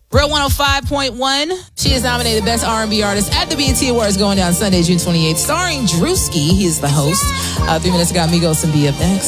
Real 105.1. She is nominated Best R&B Artist at the BET Awards going down Sunday, June 28th, starring Drewski. He is the host. 3 minutes ago, Migos and B up next.